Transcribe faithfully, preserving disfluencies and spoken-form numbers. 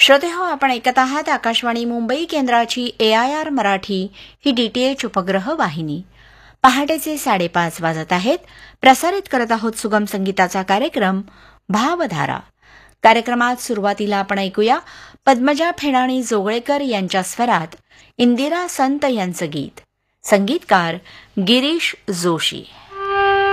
श्रोते हो, आपण ऐकत आहात आकाशवाणी मुंबई केंद्राची ए I R Marathi he DTH उपग्रह वाहिनी. पहाटेचे साडेपाच वाजत आहेत. प्रसारित करत आहोत सुगम संगीताचा कार्यक्रम भावधारा. कार्यक्रमात सुरुवातीला आपण ऐकूया पद्मजा फेणाणी जोगळेकर यांच्या स्वरात इंदिरा संत यांचं गीत. संगीतकार गिरीश जोशी.